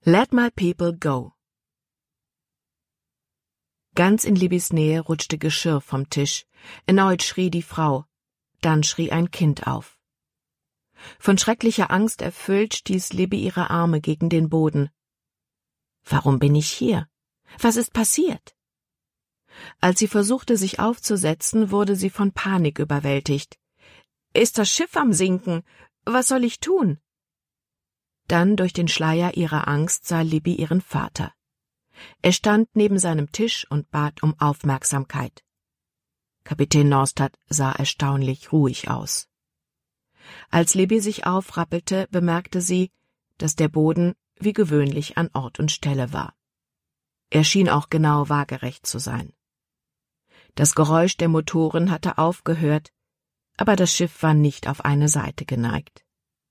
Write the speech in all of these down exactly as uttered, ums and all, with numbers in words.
Let my people go. Ganz in Libbys Nähe rutschte Geschirr vom Tisch. Erneut schrie die Frau. Dann schrie ein Kind auf. Von schrecklicher Angst erfüllt stieß Libby ihre Arme gegen den Boden. »Warum bin ich hier? Was ist passiert?« Als sie versuchte, sich aufzusetzen, wurde sie von Panik überwältigt. »Ist das Schiff am Sinken? Was soll ich tun?« Dann durch den Schleier ihrer Angst sah Libby ihren Vater. Er stand neben seinem Tisch und bat um Aufmerksamkeit. Kapitän Norstad sah erstaunlich ruhig aus. Als Libby sich aufrappelte, bemerkte sie, dass der Boden wie gewöhnlich an Ort und Stelle war. Er schien auch genau waagerecht zu sein. Das Geräusch der Motoren hatte aufgehört, aber das Schiff war nicht auf eine Seite geneigt.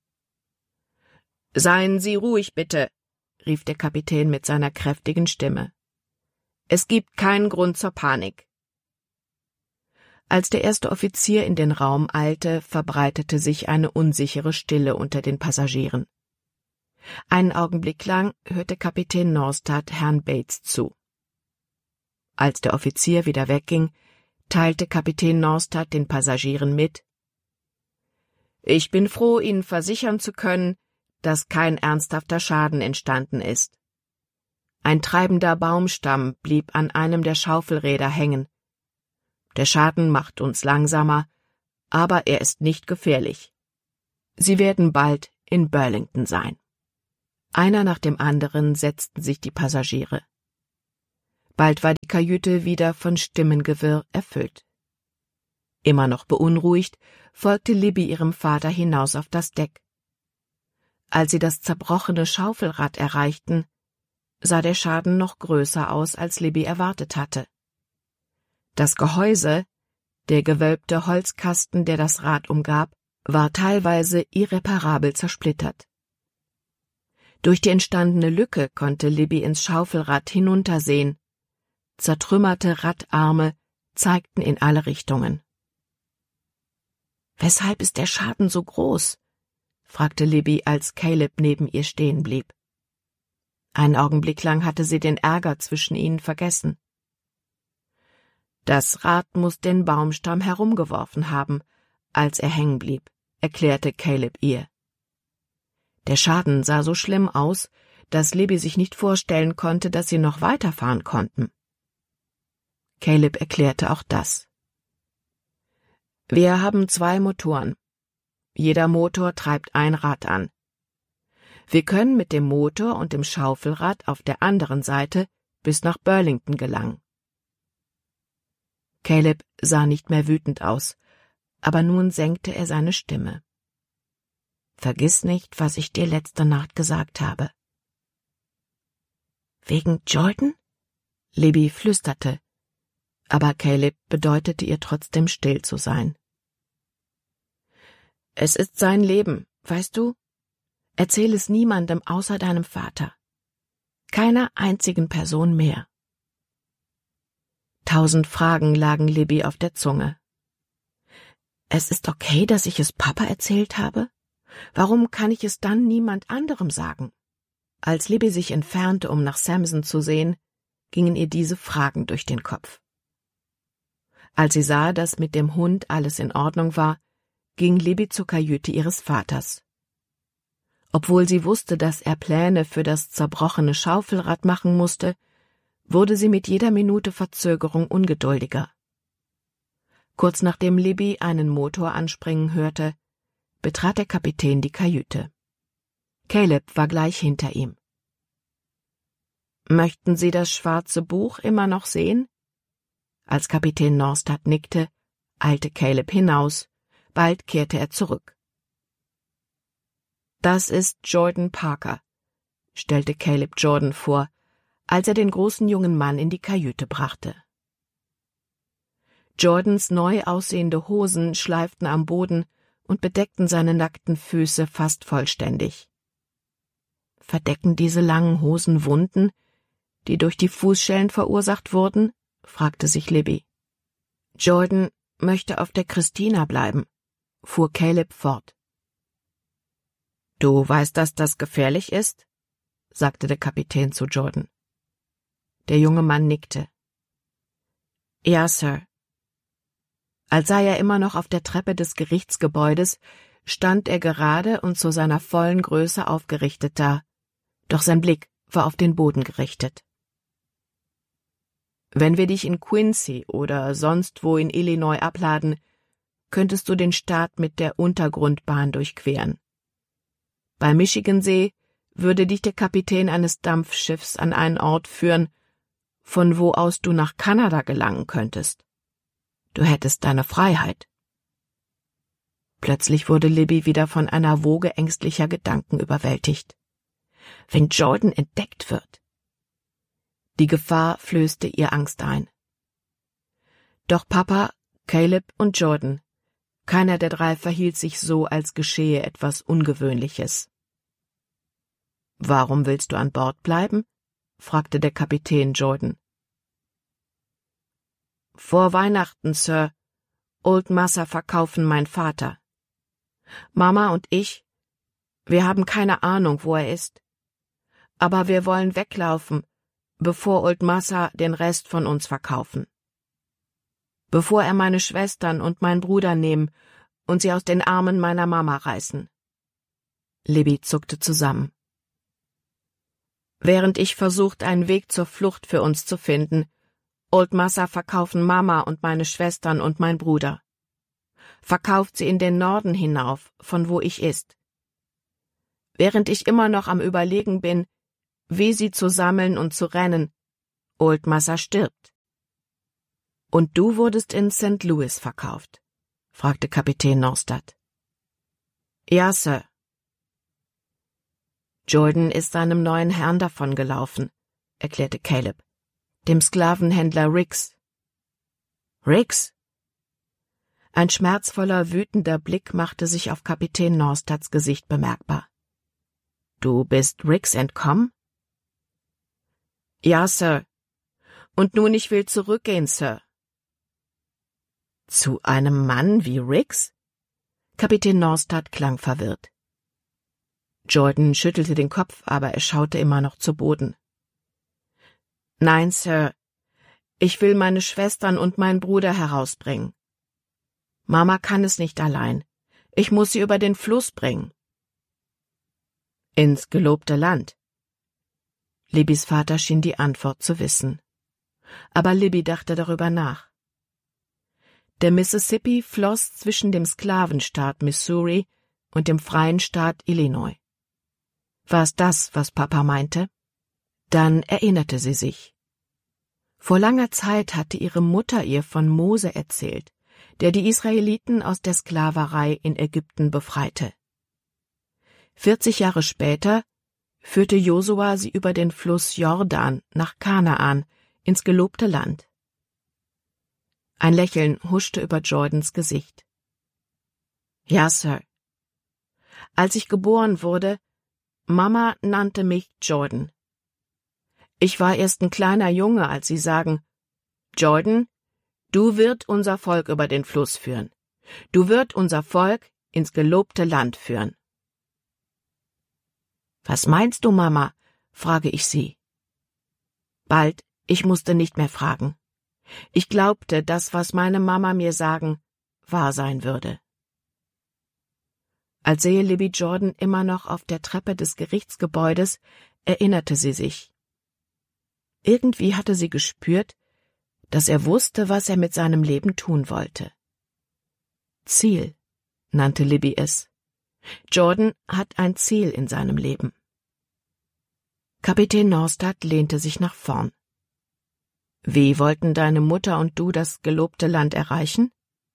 »Seien Sie ruhig, bitte«, rief der Kapitän mit seiner kräftigen Stimme. »Es gibt keinen Grund zur Panik.« Als der erste Offizier in den Raum eilte, verbreitete sich eine unsichere Stille unter den Passagieren. Einen Augenblick lang hörte Kapitän Norstad Herrn Bates zu. Als der Offizier wieder wegging, teilte Kapitän Norstad den Passagieren mit: »Ich bin froh, Ihnen versichern zu können, dass kein ernsthafter Schaden entstanden ist. Ein treibender Baumstamm blieb an einem der Schaufelräder hängen. Der Schaden macht uns langsamer, aber er ist nicht gefährlich. Sie werden bald in Burlington sein.« Einer nach dem anderen setzten sich die Passagiere. Bald war die Kajüte wieder von Stimmengewirr erfüllt. Immer noch beunruhigt, folgte Libby ihrem Vater hinaus auf das Deck. Als sie das zerbrochene Schaufelrad erreichten, sah der Schaden noch größer aus, als Libby erwartet hatte. Das Gehäuse, der gewölbte Holzkasten, der das Rad umgab, war teilweise irreparabel zersplittert. Durch die entstandene Lücke konnte Libby ins Schaufelrad hinuntersehen. Zertrümmerte Radarme zeigten in alle Richtungen. »Weshalb ist der Schaden so groß?« fragte Libby, als Caleb neben ihr stehen blieb. Einen Augenblick lang hatte sie den Ärger zwischen ihnen vergessen. »Das Rad muss den Baumstamm herumgeworfen haben, als er hängen blieb«, erklärte Caleb ihr. Der Schaden sah so schlimm aus, dass Libby sich nicht vorstellen konnte, dass sie noch weiterfahren konnten. Caleb erklärte auch das. »Wir haben zwei Motoren. Jeder Motor treibt ein Rad an. Wir können mit dem Motor und dem Schaufelrad auf der anderen Seite bis nach Burlington gelangen.« Caleb sah nicht mehr wütend aus, aber nun senkte er seine Stimme. »Vergiss nicht, was ich dir letzte Nacht gesagt habe.« »Wegen Jordan?« Libby flüsterte, aber Caleb bedeutete ihr trotzdem, still zu sein. »Es ist sein Leben, weißt du? Erzähl es niemandem außer deinem Vater. Keiner einzigen Person mehr.« Tausend Fragen lagen Libby auf der Zunge. »Es ist okay, dass ich es Papa erzählt habe? Warum kann ich es dann niemand anderem sagen?« Als Libby sich entfernte, um nach Samson zu sehen, gingen ihr diese Fragen durch den Kopf. Als sie sah, dass mit dem Hund alles in Ordnung war, ging Libby zur Kajüte ihres Vaters. Obwohl sie wusste, dass er Pläne für das zerbrochene Schaufelrad machen musste, wurde sie mit jeder Minute Verzögerung ungeduldiger. Kurz nachdem Libby einen Motor anspringen hörte, betrat der Kapitän die Kajüte. Caleb war gleich hinter ihm. »Möchten Sie das schwarze Buch immer noch sehen?« Als Kapitän Norstad nickte, eilte Caleb hinaus, bald kehrte er zurück. »Das ist Jordan Parker«, stellte Caleb Jordan vor, als er den großen jungen Mann in die Kajüte brachte. Jordans neu aussehende Hosen schleiften am Boden und bedeckten seine nackten Füße fast vollständig. »Verdecken diese langen Hosen Wunden, die durch die Fußschellen verursacht wurden?« fragte sich Libby. »Jordan möchte auf der Christina bleiben«, fuhr Caleb fort. »Du weißt, dass das gefährlich ist?« sagte der Kapitän zu Jordan. Der junge Mann nickte. Ja, Sir. Als sei er immer noch auf der Treppe des Gerichtsgebäudes, stand er gerade und zu seiner vollen Größe aufgerichtet da, doch sein Blick war auf den Boden gerichtet. Wenn wir dich in Quincy oder sonst wo in Illinois abladen, könntest du den Staat mit der Untergrundbahn durchqueren. Bei Michigansee würde dich der Kapitän eines Dampfschiffs an einen Ort führen, von wo aus du nach Kanada gelangen könntest. Du hättest deine Freiheit. Plötzlich wurde Libby wieder von einer Woge ängstlicher Gedanken überwältigt. Wenn Jordan entdeckt wird. Die Gefahr flößte ihr Angst ein. Doch Papa, Caleb und Jordan, keiner der drei verhielt sich so, als geschehe etwas Ungewöhnliches. »Warum willst du an Bord bleiben?« fragte der Kapitän Jordan. »Vor Weihnachten, Sir. Old Massa verkaufen mein Vater. Mama und ich, wir haben keine Ahnung, wo er ist. Aber wir wollen weglaufen, bevor Old Massa den Rest von uns verkaufen. Bevor er meine Schwestern und meinen Bruder nehmen und sie aus den Armen meiner Mama reißen.« Libby zuckte zusammen. »Während ich versucht, einen Weg zur Flucht für uns zu finden, Old Massa verkaufen Mama und meine Schwestern und mein Bruder. Verkauft sie in den Norden hinauf, von wo ich ist. Während ich immer noch am Überlegen bin, wie sie zu sammeln und zu rennen, Old Massa stirbt.« »Und du wurdest in Sankt Louis verkauft?« fragte Kapitän Norstad. »Ja, Sir.« »Jordan ist seinem neuen Herrn davongelaufen«, erklärte Caleb, »dem Sklavenhändler Riggs.« »Riggs?« Ein schmerzvoller, wütender Blick machte sich auf Kapitän Norstads Gesicht bemerkbar. »Du bist Riggs entkommen?« »Ja, Sir. Und nun ich will zurückgehen, Sir.« »Zu einem Mann wie Riggs?« Kapitän Norstad klang verwirrt. Jordan schüttelte den Kopf, aber er schaute immer noch zu Boden. »Nein, Sir. Ich will meine Schwestern und meinen Bruder herausbringen. Mama kann es nicht allein. Ich muss sie über den Fluss bringen.« »Ins gelobte Land?« Libbys Vater schien die Antwort zu wissen. Aber Libby dachte darüber nach. Der Mississippi floss zwischen dem Sklavenstaat Missouri und dem freien Staat Illinois. War es das, was Papa meinte? Dann erinnerte sie sich. Vor langer Zeit hatte ihre Mutter ihr von Mose erzählt, der die Israeliten aus der Sklaverei in Ägypten befreite. Vierzig Jahre später führte Josua sie über den Fluss Jordan nach Kanaan, ins gelobte Land. Ein Lächeln huschte über Jordans Gesicht. »Ja, Sir. Als ich geboren wurde, Mama nannte mich Jordan. Ich war erst ein kleiner Junge, als sie sagen, »Jordan, du wirst unser Volk über den Fluss führen. Du wirst unser Volk ins gelobte Land führen.« »Was meinst du, Mama?« frage ich sie. Bald, ich musste nicht mehr fragen. Ich glaubte, dass, was meine Mama mir sagen, wahr sein würde. Als sehe Libby Jordan immer noch auf der Treppe des Gerichtsgebäudes, erinnerte sie sich. Irgendwie hatte sie gespürt, dass er wusste, was er mit seinem Leben tun wollte. Ziel, nannte Libby es. Jordan hat ein Ziel in seinem Leben. Kapitän Norstad lehnte sich nach vorn. »Wie wollten deine Mutter und du das gelobte Land erreichen?«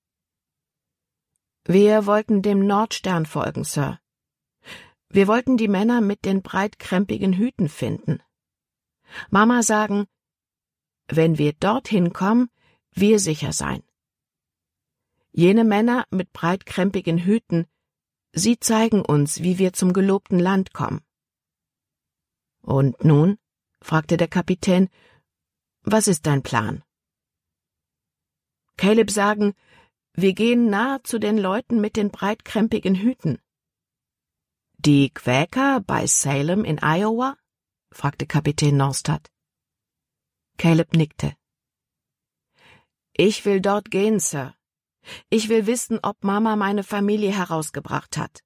»Wir wollten dem Nordstern folgen, Sir. Wir wollten die Männer mit den breitkrempigen Hüten finden. Mama sagen, wenn wir dorthin kommen, wir sicher sein. Jene Männer mit breitkrempigen Hüten, sie zeigen uns, wie wir zum gelobten Land kommen.« »Und nun?« fragte der Kapitän, »was ist dein Plan?« »Caleb sagen, wir gehen nahe zu den Leuten mit den breitkrempigen Hüten.« »Die Quäker bei Salem in Iowa?« fragte Kapitän Norstad. Caleb nickte. »Ich will dort gehen, Sir. Ich will wissen, ob Mama meine Familie herausgebracht hat.«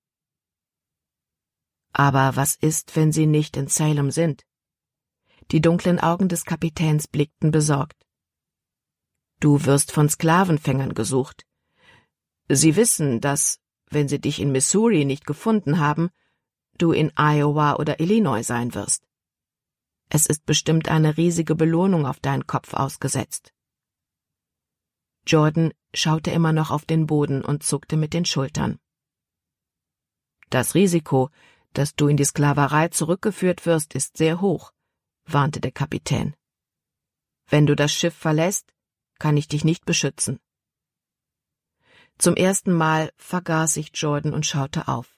»Aber was ist, wenn sie nicht in Salem sind?« Die dunklen Augen des Kapitäns blickten besorgt. »Du wirst von Sklavenfängern gesucht. Sie wissen, dass, wenn sie dich in Missouri nicht gefunden haben, du in Iowa oder Illinois sein wirst. Es ist bestimmt eine riesige Belohnung auf deinen Kopf ausgesetzt.« Jordan schaute immer noch auf den Boden und zuckte mit den Schultern. »Das Risiko, dass du in die Sklaverei zurückgeführt wirst, ist sehr hoch«, warnte der Kapitän. »Wenn du das Schiff verlässt, kann ich dich nicht beschützen.« Zum ersten Mal vergaß sich Jordan und schaute auf.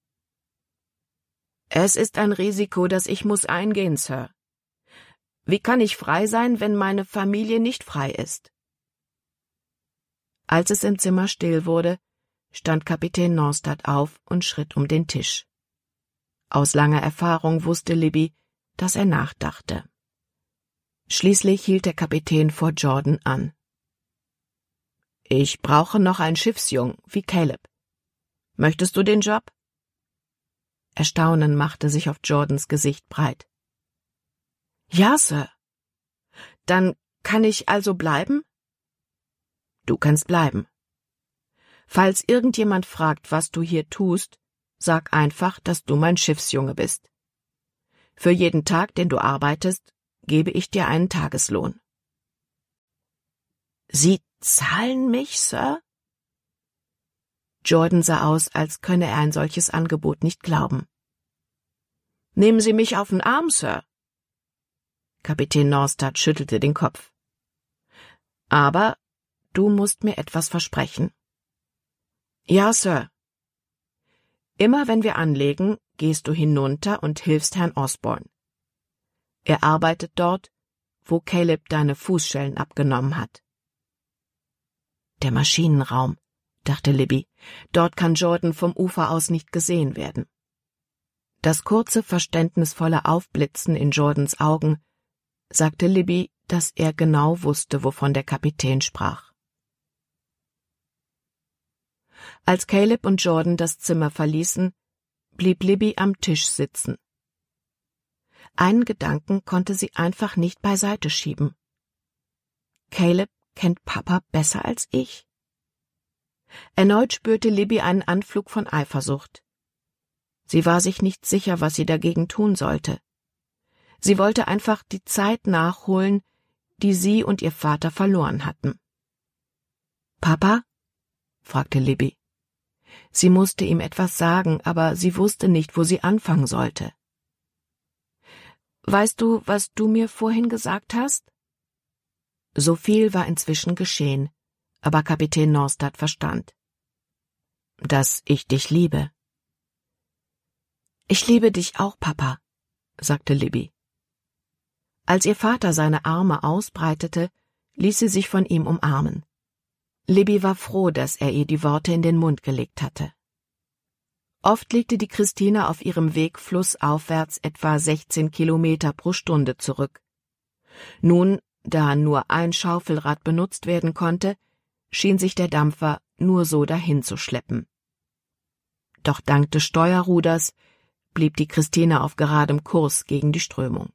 »Es ist ein Risiko, das ich muss eingehen, Sir. Wie kann ich frei sein, wenn meine Familie nicht frei ist?« Als es im Zimmer still wurde, stand Kapitän Norstad auf und schritt um den Tisch. Aus langer Erfahrung wusste Libby, dass er nachdachte. Schließlich hielt der Kapitän vor Jordan an. »Ich brauche noch einen Schiffsjungen, wie Caleb. Möchtest du den Job?« Erstaunen machte sich auf Jordans Gesicht breit. »Ja, Sir. Dann kann ich also bleiben?« »Du kannst bleiben. Falls irgendjemand fragt, was du hier tust, sag einfach, dass du mein Schiffsjunge bist. Für jeden Tag, den du arbeitest, gebe ich dir einen Tageslohn.« »Sie zahlen mich, Sir?« Jordan sah aus, als könne er ein solches Angebot nicht glauben. »Nehmen Sie mich auf den Arm, Sir.« Kapitän Norstad schüttelte den Kopf. »Aber du musst mir etwas versprechen.« »Ja, Sir.« »Immer wenn wir anlegen, gehst du hinunter und hilfst Herrn Osborne. Er arbeitet dort, wo Caleb deine Fußschellen abgenommen hat.« »Der Maschinenraum«, dachte Libby. »Dort kann Jordan vom Ufer aus nicht gesehen werden.« Das kurze, verständnisvolle Aufblitzen in Jordans Augen sagte Libby, dass er genau wusste, wovon der Kapitän sprach. Als Caleb und Jordan das Zimmer verließen, blieb Libby am Tisch sitzen. Einen Gedanken konnte sie einfach nicht beiseite schieben. Caleb kennt Papa besser als ich. Erneut spürte Libby einen Anflug von Eifersucht. Sie war sich nicht sicher, was sie dagegen tun sollte. Sie wollte einfach die Zeit nachholen, die sie und ihr Vater verloren hatten. »Papa?« fragte Libby. Sie musste ihm etwas sagen, aber sie wusste nicht, wo sie anfangen sollte. »Weißt du, was du mir vorhin gesagt hast?« So viel war inzwischen geschehen, aber Kapitän Norstad verstand. »Dass ich dich liebe.« »Ich liebe dich auch, Papa«, sagte Libby. Als ihr Vater seine Arme ausbreitete, ließ sie sich von ihm umarmen. Libby war froh, dass er ihr die Worte in den Mund gelegt hatte. Oft legte die Christina auf ihrem Weg flussaufwärts etwa sechzehn Kilometer pro Stunde zurück. Nun, da nur ein Schaufelrad benutzt werden konnte, schien sich der Dampfer nur so dahin zu schleppen. Doch dank des Steuerruders blieb die Christina auf geradem Kurs gegen die Strömung.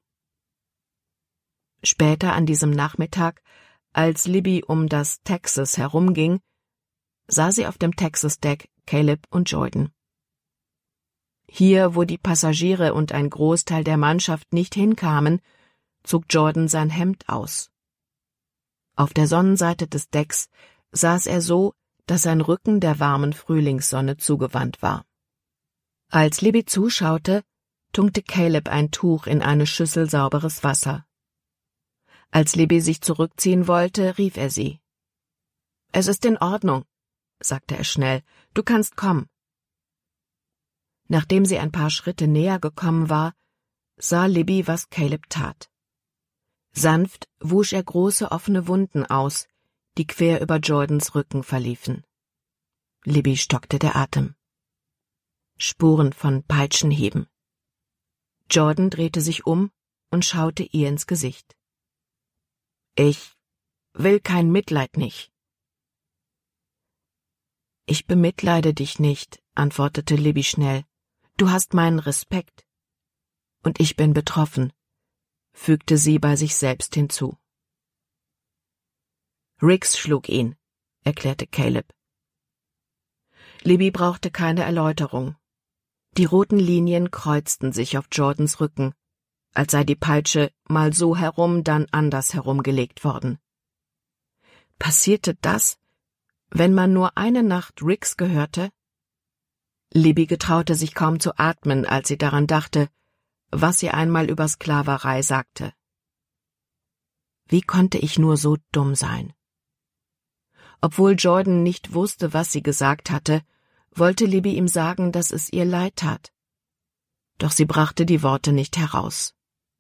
Später an diesem Nachmittag, als Libby um das Texas herumging, sah sie auf dem Texas-Deck Caleb und Jordan. Hier, wo die Passagiere und ein Großteil der Mannschaft nicht hinkamen, zog Jordan sein Hemd aus. Auf der Sonnenseite des Decks saß er so, dass sein Rücken der warmen Frühlingssonne zugewandt war. Als Libby zuschaute, tunkte Caleb ein Tuch in eine Schüssel sauberes Wasser. Als Libby sich zurückziehen wollte, rief er sie. »Es ist in Ordnung«, sagte er schnell, »du kannst kommen.« Nachdem sie ein paar Schritte näher gekommen war, sah Libby, was Caleb tat. Sanft wusch er große offene Wunden aus, die quer über Jordans Rücken verliefen. Libby stockte der Atem. Spuren von Peitschenhieben. Jordan drehte sich um und schaute ihr ins Gesicht. »Ich will kein Mitleid nicht.« »Ich bemitleide dich nicht«, antwortete Libby schnell. »Du hast meinen Respekt. Und ich bin betroffen«, fügte sie bei sich selbst hinzu. »Riggs schlug ihn«, erklärte Caleb. Libby brauchte keine Erläuterung. Die roten Linien kreuzten sich auf Jordans Rücken, als sei die Peitsche mal so herum, dann anders herumgelegt worden. Passierte das, wenn man nur eine Nacht Riggs gehörte? Libby getraute sich kaum zu atmen, als sie daran dachte, was sie einmal über Sklaverei sagte. Wie konnte ich nur so dumm sein? Obwohl Jordan nicht wusste, was sie gesagt hatte, wollte Libby ihm sagen, dass es ihr leid tat. Doch sie brachte die Worte nicht heraus.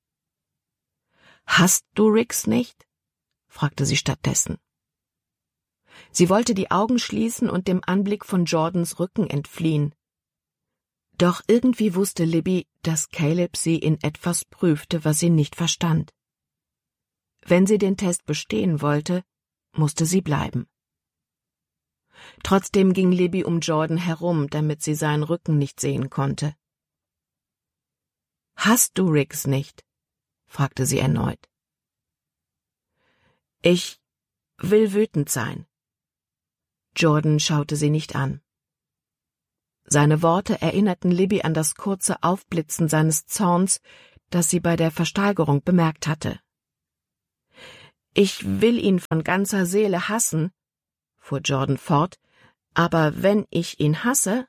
»Hasst du Riggs nicht?« fragte sie stattdessen. Sie wollte die Augen schließen und dem Anblick von Jordans Rücken entfliehen. Doch irgendwie wusste Libby, dass Caleb sie in etwas prüfte, was sie nicht verstand. Wenn sie den Test bestehen wollte, musste sie bleiben. Trotzdem ging Libby um Jordan herum, damit sie seinen Rücken nicht sehen konnte. »Hasst du Riggs nicht?« fragte sie erneut. »Ich will wütend sein.« Jordan schaute sie nicht an. Seine Worte erinnerten Libby an das kurze Aufblitzen seines Zorns, das sie bei der Versteigerung bemerkt hatte. »Ich will ihn von ganzer Seele hassen«, fuhr Jordan fort, »aber wenn ich ihn hasse...«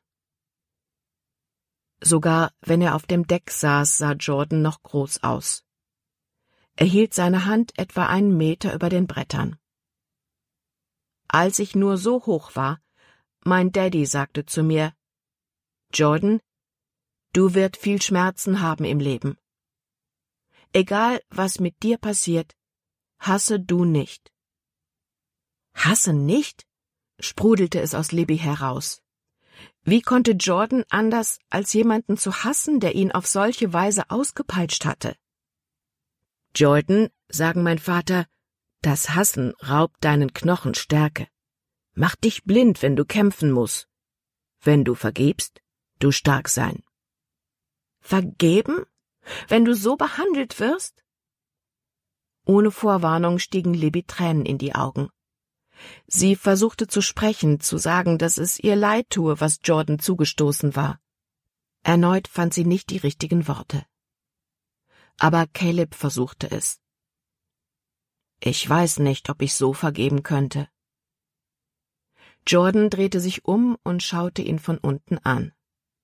Sogar wenn er auf dem Deck saß, sah Jordan noch groß aus. Er hielt seine Hand etwa einen Meter über den Brettern. »Als ich nur so hoch war, mein Daddy sagte zu mir, »Jordan, du wirst viel Schmerzen haben im Leben. Egal, was mit dir passiert, hasse du nicht.« »Hasse nicht?« sprudelte es aus Libby heraus. Wie konnte Jordan anders, als jemanden zu hassen, der ihn auf solche Weise ausgepeitscht hatte? »Jordan«, sagen mein Vater, »das Hassen raubt deinen Knochen Stärke. Mach dich blind, wenn du kämpfen musst. Wenn du vergebst, du stark sein.« »Vergeben? Wenn du so behandelt wirst?« Ohne Vorwarnung stiegen Libby Tränen in die Augen. Sie versuchte zu sprechen, zu sagen, dass es ihr leid tue, was Jordan zugestoßen war. Erneut fand sie nicht die richtigen Worte. Aber Caleb versuchte es. »Ich weiß nicht, ob ich so vergeben könnte.« Jordan drehte sich um und schaute ihn von unten an.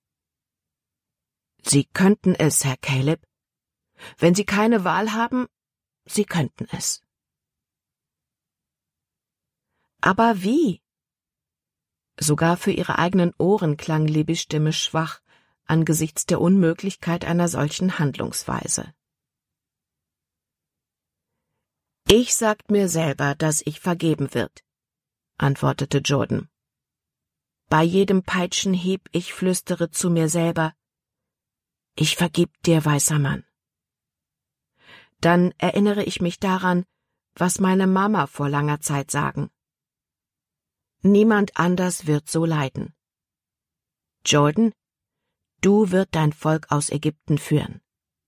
»Sie könnten es, Herr Caleb. Wenn Sie keine Wahl haben, Sie könnten es.« »Aber wie?« Sogar für ihre eigenen Ohren klang Libbys Stimme schwach angesichts der Unmöglichkeit einer solchen Handlungsweise. »Ich sagt mir selber, dass ich vergeben wird«, antwortete Jordan. »Bei jedem Peitschenhieb ich flüstere zu mir selber, ich vergib dir, weißer Mann. Dann erinnere ich mich daran, was meine Mama vor langer Zeit sagen. Niemand anders wird so leiden. Jordan, du wird dein Volk aus Ägypten führen.«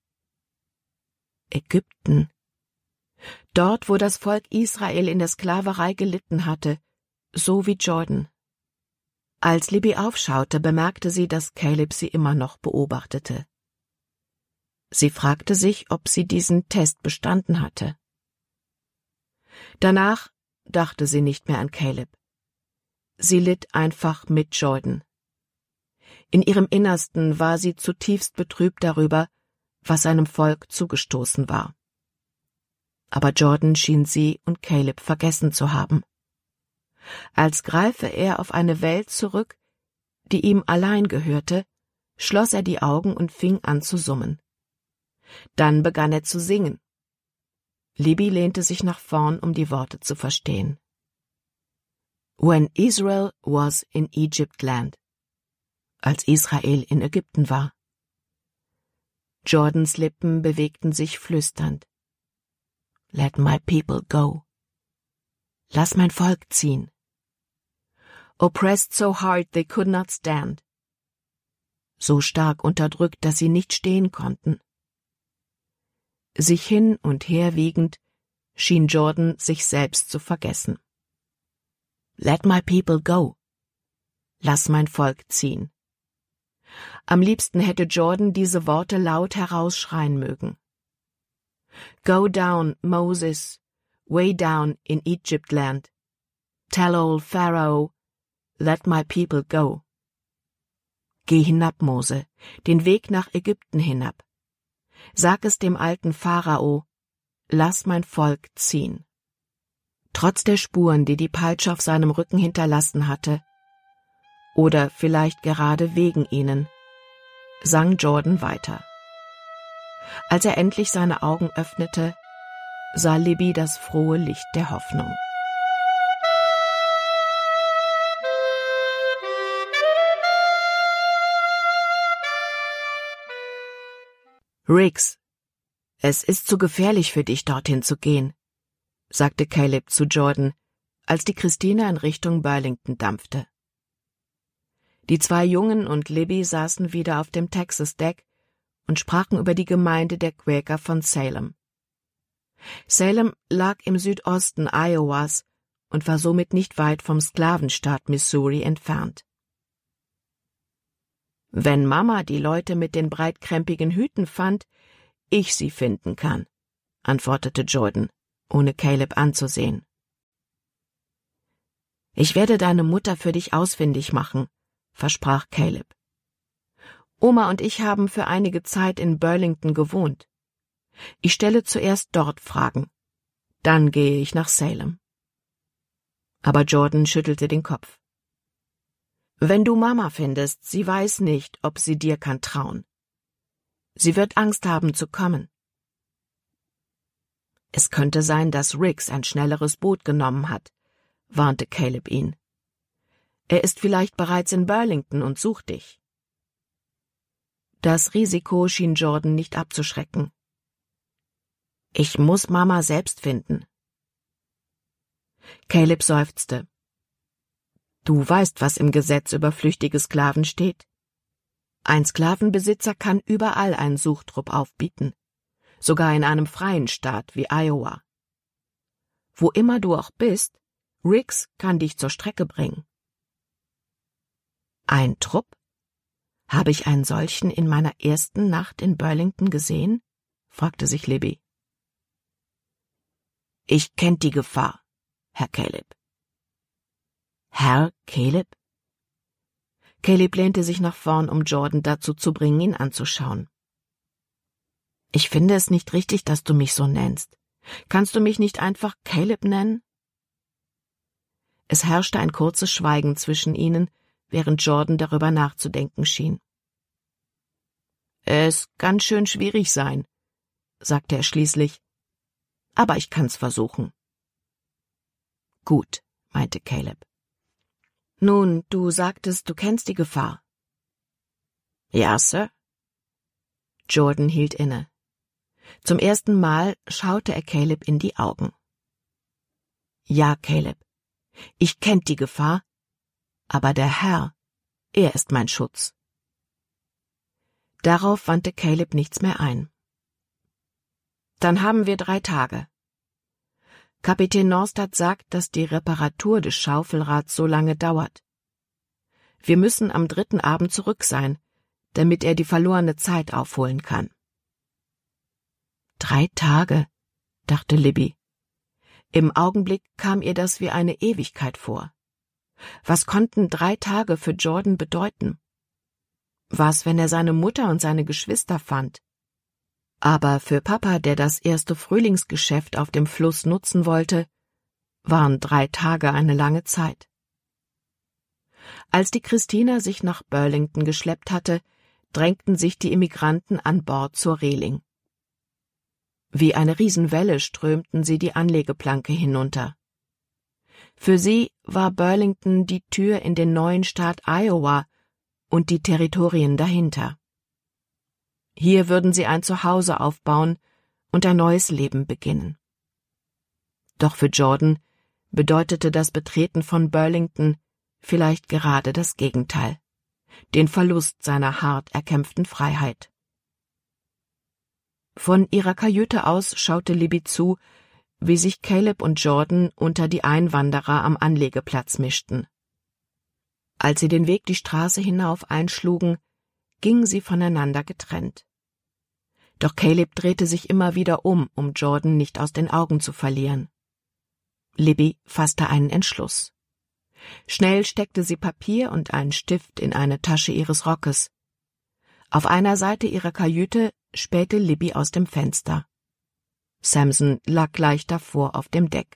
Ägypten. Dort, wo das Volk Israel in der Sklaverei gelitten hatte, so wie Jordan. Als Libby aufschaute, bemerkte sie, dass Caleb sie immer noch beobachtete. Sie fragte sich, ob sie diesen Test bestanden hatte. Danach dachte sie nicht mehr an Caleb. Sie litt einfach mit Jordan. In ihrem Innersten war sie zutiefst betrübt darüber, was seinem Volk zugestoßen war. Aber Jordan schien sie und Caleb vergessen zu haben. Als greife er auf eine Welt zurück, die ihm allein gehörte, schloss er die Augen und fing an zu summen. Dann begann er zu singen. Libby lehnte sich nach vorn, um die Worte zu verstehen. When Israel was in Egypt land, als Israel in Ägypten war. Jordans Lippen bewegten sich flüsternd. Let my people go. Lass mein Volk ziehen. Oppressed so hard they could not stand. So stark unterdrückt, dass sie nicht stehen konnten. Sich hin und her wiegend, schien Jordan sich selbst zu vergessen. Let my people go. Lass mein Volk ziehen. Am liebsten hätte Jordan diese Worte laut herausschreien mögen. Go down, Moses, way down in Egypt land. Tell old Pharaoh, let my people go. Geh hinab, Mose, den Weg nach Ägypten hinab. Sag es dem alten Pharao, lass mein Volk ziehen. Trotz der Spuren, die die Peitsche auf seinem Rücken hinterlassen hatte, oder vielleicht gerade wegen ihnen, sang Jordan weiter. Als er endlich seine Augen öffnete, sah Libby das frohe Licht der Hoffnung. Riggs, es ist zu gefährlich für dich, dorthin zu gehen, sagte Caleb zu Jordan, als die Christina in Richtung Burlington dampfte. Die zwei Jungen und Libby saßen wieder auf dem Texas-Deck und sprachen über die Gemeinde der Quäker von Salem. Salem lag im Südosten Iowas und war somit nicht weit vom Sklavenstaat Missouri entfernt. Wenn Mama die Leute mit den breitkrempigen Hüten fand, ich sie finden kann, antwortete Jordan, ohne Caleb anzusehen. Ich werde deine Mutter für dich ausfindig machen, versprach Caleb. Oma und ich haben für einige Zeit in Burlington gewohnt. Ich stelle zuerst dort Fragen, dann gehe ich nach Salem. Aber Jordan schüttelte den Kopf. Wenn du Mama findest, sie weiß nicht, ob sie dir kann trauen. Sie wird Angst haben zu kommen. Es könnte sein, dass Riggs ein schnelleres Boot genommen hat, warnte Caleb ihn. Er ist vielleicht bereits in Burlington und sucht dich. Das Risiko schien Jordan nicht abzuschrecken. Ich muss Mama selbst finden. Caleb seufzte. Du weißt, was im Gesetz über flüchtige Sklaven steht. Ein Sklavenbesitzer kann überall einen Suchtrupp aufbieten, sogar in einem freien Staat wie Iowa. Wo immer du auch bist, Riggs kann dich zur Strecke bringen. Ein Trupp? Habe ich einen solchen in meiner ersten Nacht in Burlington gesehen? Fragte sich Libby. Ich kennt die Gefahr, Herr Caleb. Herr Caleb? Caleb lehnte sich nach vorn, um Jordan dazu zu bringen, ihn anzuschauen. Ich finde es nicht richtig, dass du mich so nennst. Kannst du mich nicht einfach Caleb nennen? Es herrschte ein kurzes Schweigen zwischen ihnen, während Jordan darüber nachzudenken schien. Es kann schön schwierig sein, sagte er schließlich, aber ich kann's versuchen. Gut, meinte Caleb. Nun, du sagtest, du kennst die Gefahr. Ja, Sir. Jordan hielt inne. Zum ersten Mal schaute er Caleb in die Augen. Ja, Caleb, ich kennt die Gefahr, aber der Herr, er ist mein Schutz. Darauf wandte Caleb nichts mehr ein. Dann haben wir drei Tage. Kapitän Norstad sagt, dass die Reparatur des Schaufelrads so lange dauert. Wir müssen am dritten Abend zurück sein, damit er die verlorene Zeit aufholen kann. Drei Tage, dachte Libby. Im Augenblick kam ihr das wie eine Ewigkeit vor. Was konnten drei Tage für Jordan bedeuten? Was, wenn er seine Mutter und seine Geschwister fand? Aber für Papa, der das erste Frühlingsgeschäft auf dem Fluss nutzen wollte, waren drei Tage eine lange Zeit. Als die Christina sich nach Burlington geschleppt hatte, drängten sich die Immigranten an Bord zur Reling. Wie eine Riesenwelle strömten sie die Anlegeplanke hinunter. Für sie war Burlington die Tür in den neuen Staat Iowa und die Territorien dahinter. Hier würden sie ein Zuhause aufbauen und ein neues Leben beginnen. Doch für Jordan bedeutete das Betreten von Burlington vielleicht gerade das Gegenteil, den Verlust seiner hart erkämpften Freiheit. Von ihrer Kajüte aus schaute Libby zu, wie sich Caleb und Jordan unter die Einwanderer am Anlegeplatz mischten. Als sie den Weg die Straße hinauf einschlugen, gingen sie voneinander getrennt. Doch Caleb drehte sich immer wieder um, um Jordan nicht aus den Augen zu verlieren. Libby fasste einen Entschluss. Schnell steckte sie Papier und einen Stift in eine Tasche ihres Rockes. Auf einer Seite ihrer Kajüte spähte Libby aus dem Fenster. Samson lag gleich davor auf dem Deck.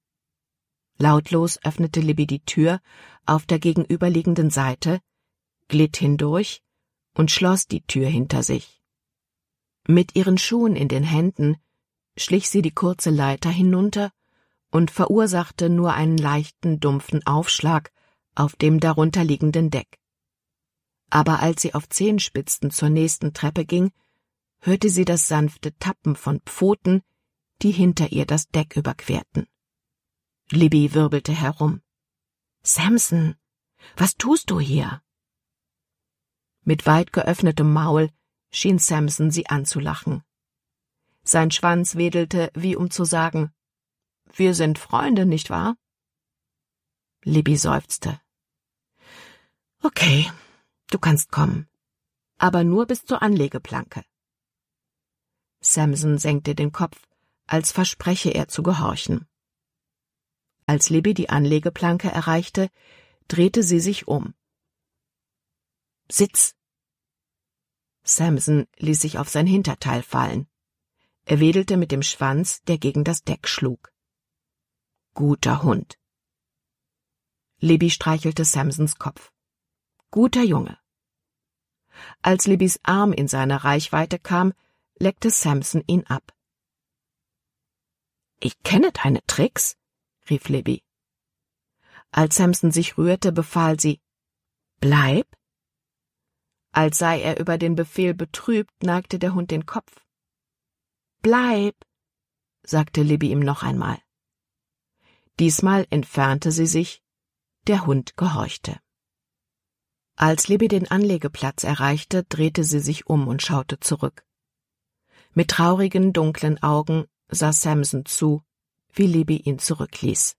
Lautlos öffnete Libby die Tür auf der gegenüberliegenden Seite, glitt hindurch und schloss die Tür hinter sich. Mit ihren Schuhen in den Händen schlich sie die kurze Leiter hinunter und verursachte nur einen leichten, dumpfen Aufschlag auf dem darunterliegenden Deck. Aber als sie auf Zehenspitzen zur nächsten Treppe ging, hörte sie das sanfte Tappen von Pfoten, die hinter ihr das Deck überquerten. Libby wirbelte herum. »Samson, was tust du hier?« Mit weit geöffnetem Maul schien Samson sie anzulachen. Sein Schwanz wedelte, wie um zu sagen, »Wir sind Freunde, nicht wahr?« Libby seufzte. »Okay, du kannst kommen, aber nur bis zur Anlegeplanke.« Samson senkte den Kopf, als verspreche er zu gehorchen. Als Libby die Anlegeplanke erreichte, drehte sie sich um. »Sitz!« Samson ließ sich auf sein Hinterteil fallen. Er wedelte mit dem Schwanz, der gegen das Deck schlug. »Guter Hund.« Libby streichelte Samsons Kopf. »Guter Junge.« Als Libbys Arm in seine Reichweite kam, leckte Samson ihn ab. »Ich kenne deine Tricks«, rief Libby. Als Samson sich rührte, befahl sie, »Bleib!« Als sei er über den Befehl betrübt, neigte der Hund den Kopf. »Bleib«, sagte Libby ihm noch einmal. Diesmal entfernte sie sich, der Hund gehorchte. Als Libby den Anlegeplatz erreichte, drehte sie sich um und schaute zurück. Mit traurigen, dunklen Augen sah Samson zu, wie Libby ihn zurückließ.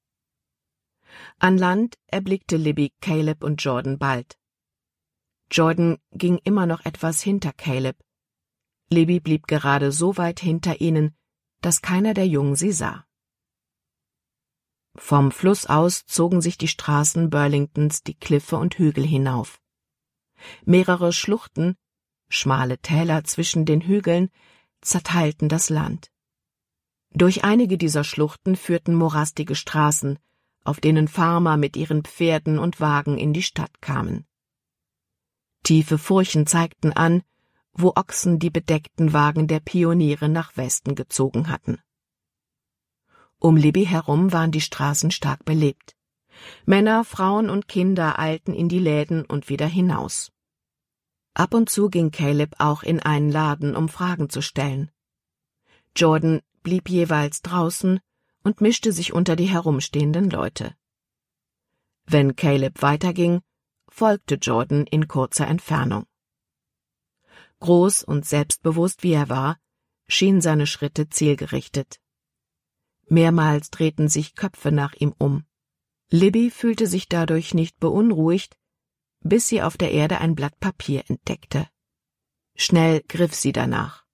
An Land erblickte Libby Caleb und Jordan bald. Jordan ging immer noch etwas hinter Caleb. Libby blieb gerade so weit hinter ihnen, dass keiner der Jungen sie sah. Vom Fluss aus zogen sich die Straßen Burlingtons die Kliffe und Hügel hinauf. Mehrere Schluchten, schmale Täler zwischen den Hügeln, zerteilten das Land. Durch einige dieser Schluchten führten morastige Straßen, auf denen Farmer mit ihren Pferden und Wagen in die Stadt kamen. Tiefe Furchen zeigten an, wo Ochsen die bedeckten Wagen der Pioniere nach Westen gezogen hatten. Um Libby herum waren die Straßen stark belebt. Männer, Frauen und Kinder eilten in die Läden und wieder hinaus. Ab und zu ging Caleb auch in einen Laden, um Fragen zu stellen. Jordan blieb jeweils draußen und mischte sich unter die herumstehenden Leute. Wenn Caleb weiterging, folgte Jordan in kurzer Entfernung. Groß und selbstbewusst wie er war, schienen seine Schritte zielgerichtet. Mehrmals drehten sich Köpfe nach ihm um. Libby fühlte sich dadurch nicht beunruhigt, bis sie auf der Erde ein Blatt Papier entdeckte. Schnell griff sie danach.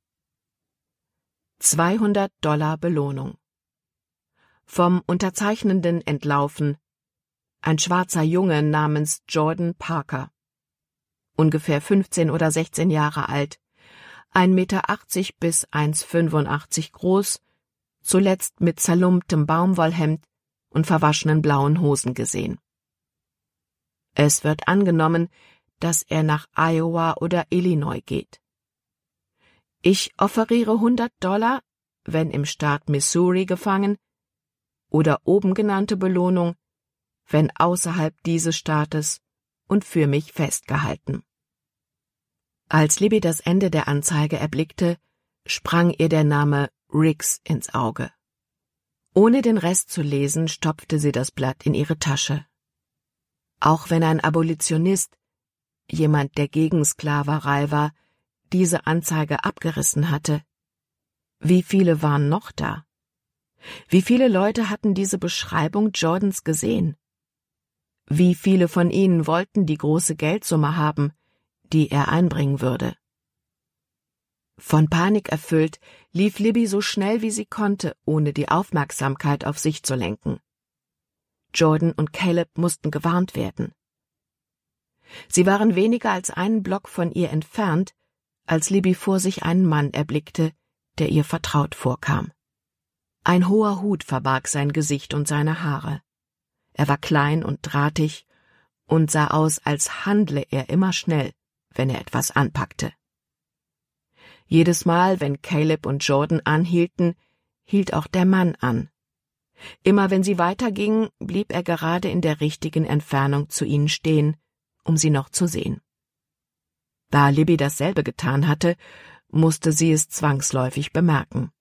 zweihundert Dollar Belohnung. Vom Unterzeichnenden entlaufen, ein schwarzer Junge namens Jordan Parker. Ungefähr fünfzehn oder sechzehn Jahre alt, ein Meter achtzig bis eins fünfundachtzig groß, zuletzt mit zerlumptem Baumwollhemd und verwaschenen blauen Hosen gesehen. Es wird angenommen, dass er nach Iowa oder Illinois geht. Ich offeriere hundert Dollar, wenn im Staat Missouri gefangen, oder oben genannte Belohnung, wenn außerhalb dieses Staates und für mich festgehalten. Als Libby das Ende der Anzeige erblickte, sprang ihr der Name Riggs ins Auge. Ohne den Rest zu lesen, stopfte sie das Blatt in ihre Tasche. Auch wenn ein Abolitionist, jemand, der gegen Sklaverei war, diese Anzeige abgerissen hatte, wie viele waren noch da? Wie viele Leute hatten diese Beschreibung Jordans gesehen? Wie viele von ihnen wollten die große Geldsumme haben, die er einbringen würde? Von Panik erfüllt, lief Libby so schnell wie sie konnte, ohne die Aufmerksamkeit auf sich zu lenken. Jordan und Caleb mussten gewarnt werden. Sie waren weniger als einen Block von ihr entfernt, als Libby vor sich einen Mann erblickte, der ihr vertraut vorkam. Ein hoher Hut verbarg sein Gesicht und seine Haare. Er war klein und drahtig und sah aus, als handle er immer schnell, wenn er etwas anpackte. Jedes Mal, wenn Caleb und Jordan anhielten, hielt auch der Mann an. Immer wenn sie weitergingen, blieb er gerade in der richtigen Entfernung zu ihnen stehen, um sie noch zu sehen. Da Libby dasselbe getan hatte, musste sie es zwangsläufig bemerken.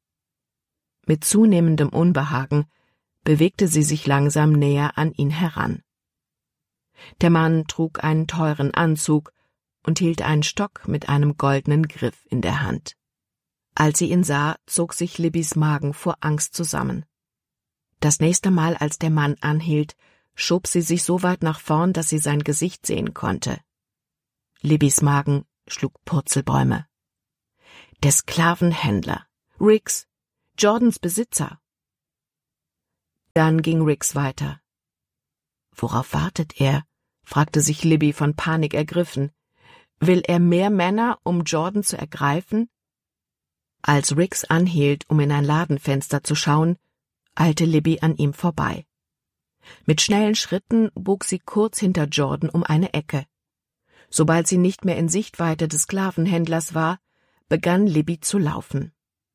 Mit zunehmendem Unbehagen bewegte sie sich langsam näher an ihn heran. Der Mann trug einen teuren Anzug und hielt einen Stock mit einem goldenen Griff in der Hand. Als sie ihn sah, zog sich Libbys Magen vor Angst zusammen. Das nächste Mal, als der Mann anhielt, schob sie sich so weit nach vorn, dass sie sein Gesicht sehen konnte. Libbys Magen schlug Purzelbäume. Der Sklavenhändler, Riggs, Jordans Besitzer. Dann ging Riggs weiter. Worauf wartet er? Fragte sich Libby von Panik ergriffen. Will er mehr Männer, um Jordan zu ergreifen? Als Riggs anhielt, um in ein Ladenfenster zu schauen, eilte Libby an ihm vorbei. Mit schnellen Schritten bog sie kurz hinter Jordan um eine Ecke. Sobald sie nicht mehr in Sichtweite des Sklavenhändlers war, begann Libby zu laufen.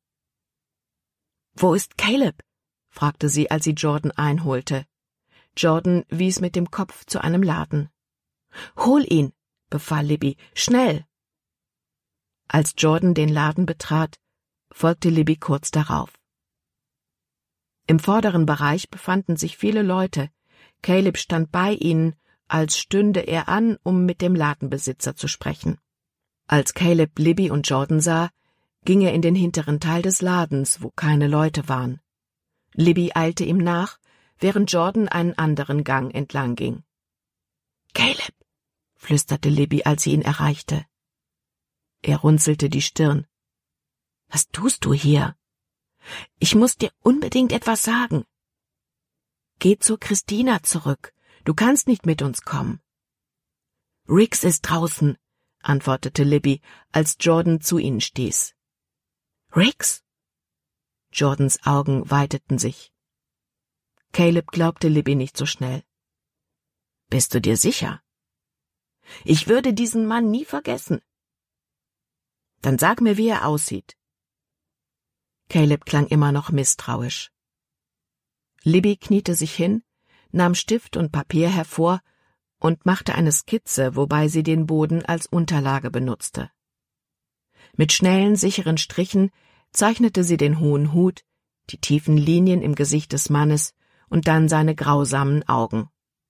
»Wo ist Caleb?« fragte sie, als sie Jordan einholte. Jordan wies mit dem Kopf zu einem Laden. »Hol ihn«, befahl Libby, »schnell!« Als Jordan den Laden betrat, folgte Libby kurz darauf. Im vorderen Bereich befanden sich viele Leute. Caleb stand bei ihnen, als stünde er an, um mit dem Ladenbesitzer zu sprechen. Als Caleb Libby und Jordan sah, ging er in den hinteren Teil des Ladens, wo keine Leute waren. Libby eilte ihm nach, während Jordan einen anderen Gang entlang ging. »Caleb«, flüsterte Libby, als sie ihn erreichte. Er runzelte die Stirn. »Was tust du hier?« »Ich muss dir unbedingt etwas sagen.« »Geh zu Christina zurück. Du kannst nicht mit uns kommen.« »Riggs ist draußen«, antwortete Libby, als Jordan zu ihnen stieß. »Riggs?« Jordans Augen weiteten sich. Caleb glaubte Libby nicht so schnell. »Bist du dir sicher?« »Ich würde diesen Mann nie vergessen.« »Dann sag mir, wie er aussieht.« Caleb klang immer noch misstrauisch. Libby kniete sich hin, nahm Stift und Papier hervor und machte eine Skizze, wobei sie den Boden als Unterlage benutzte. Mit schnellen, sicheren Strichen zeichnete sie den hohen Hut, die tiefen Linien im Gesicht des Mannes und dann seine grausamen Augen.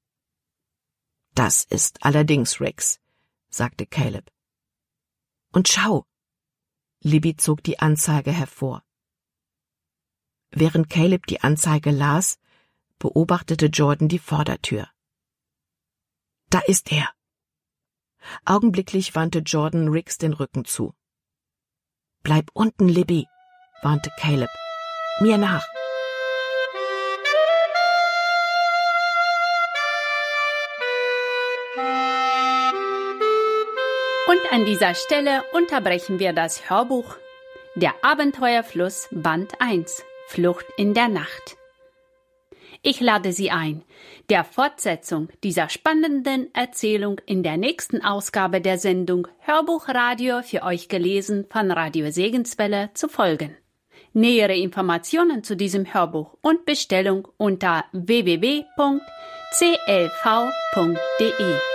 »Das ist allerdings Riggs«, sagte Caleb. »Und schau!« Libby zog die Anzeige hervor. Während Caleb die Anzeige las, beobachtete Jordan die Vordertür. »Da ist er!« Augenblicklich wandte Jordan Riggs den Rücken zu. »Bleib unten, Libby«, warnte Caleb. »Mir nach!« Und an dieser Stelle unterbrechen wir das Hörbuch Der Abenteuerfluss Band eins, Flucht in der Nacht. Ich lade Sie ein, der Fortsetzung dieser spannenden Erzählung in der nächsten Ausgabe der Sendung Hörbuchradio für euch gelesen von Radio Segenswelle zu folgen. Nähere Informationen zu diesem Hörbuch und Bestellung unter w w w punkt c l v punkt d e.